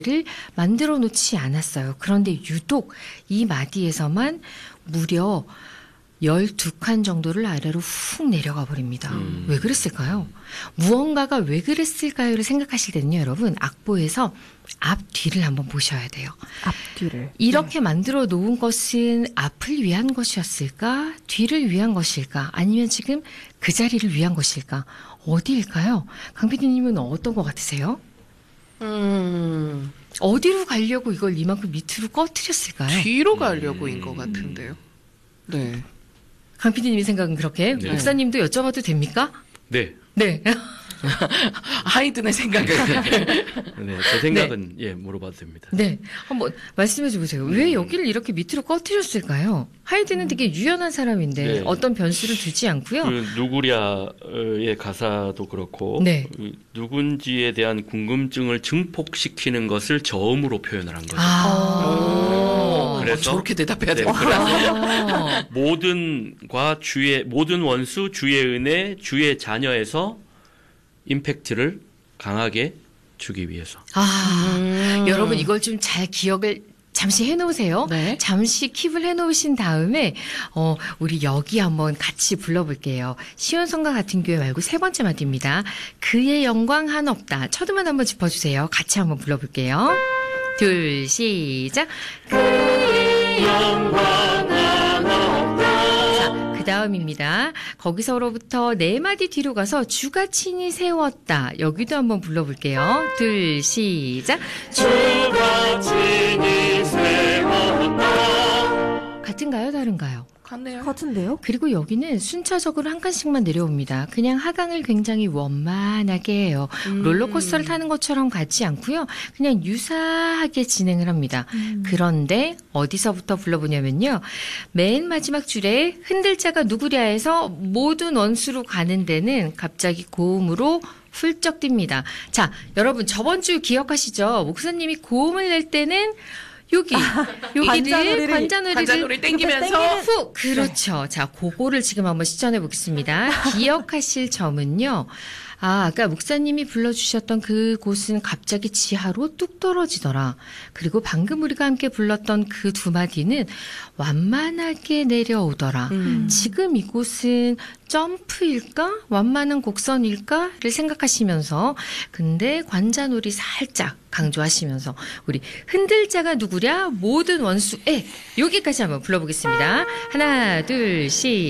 를 만들어 놓지 않았어요. 그런데 유독 이 마디에서만 무려 12칸 정도를 아래로 훅 내려가 버립니다. 왜 그랬을까요? 무언가가 왜 그랬을까요를 생각하실 때는요, 여러분, 악보에서 앞뒤를 한번 보셔야 돼요. 앞뒤를. 이렇게 만들어 놓은 것은 앞을 위한 것이었을까? 뒤를 위한 것일까? 아니면 지금 그 자리를 위한 것일까? 어디일까요? 강 PD님은 어떤 것 같으세요? 어디로 가려고 이걸 이만큼 밑으로 꺼트렸을까요? 뒤로 가려고인 것 같은데요. 네. 강 PD님의 생각은 그렇게? 네. 목사님도 여쭤봐도 됩니까? 네. 네. 하이든의 생각은. 네, 제 생각은 예, 물어봐도 됩니다. 네. 한번 말씀해 주세요. 왜 여기를 이렇게 밑으로 꺼트렸을까요? 하이든은 되게 유연한 사람인데 네. 어떤 변수를 두지 않고요. 그 누구랴의 가사도 그렇고 네. 그 누군지에 대한 궁금증을 증폭시키는 것을 저음으로 표현을 한 거죠. 그래서 저렇게 대답해야 네, 돼요. 그래서 모든 원수 주의 은혜 주의 자녀에서 임팩트를 강하게 주기 위해서. 여러분 이걸 좀 잘 기억을 잠시 해놓으세요. 네. 잠시 킵을 해놓으신 다음에 우리 여기 한번 같이 불러볼게요. 시온성가 같은 교회 말고 세 번째 마디입니다. 그의 영광 한없다. 첫 음만 한번 짚어주세요. 같이 한번 불러볼게요. 둘, 시작. 그의 영광 한없다. 자, 그 다음입니다. 거기서로부터 네 마디 뒤로 가서 주가 친히 세웠다. 여기도 한번 불러볼게요. 둘, 시작. 주가 친히 세웠다. 같은가요? 다른가요? 같네요. 같은데요? 그리고 여기는 순차적으로 한 칸씩만 내려옵니다. 그냥 하강을 굉장히 원만하게 해요. 롤러코스터를 타는 것처럼 가지 않고요. 그냥 유사하게 진행을 합니다. 그런데 어디서부터 불러보냐면요. 맨 마지막 줄에 흔들 자가 누구랴에서 모든 원수로 가는 데는 갑자기 고음으로 훌쩍 뜁니다. 자, 여러분 저번 주 기억하시죠? 목사님이 고음을 낼 때는 여기를 관자놀이를 땡기면서 후 그렇죠. 자, 그거를 지금 한번 시전해 보겠습니다. 기억하실 점은요. 아까 목사님이 불러주셨던 그 곳은 갑자기 지하로 뚝 떨어지더라. 그리고 방금 우리가 함께 불렀던 그 두 마디는 완만하게 내려오더라. 지금 이곳은 점프일까? 완만한 곡선일까?를 생각하시면서 근데 관자놀이 살짝 강조하시면서 우리 흔들 자가 누구랴? 모든 원수에 여기까지 한번 불러보겠습니다. 하나, 둘, 셋.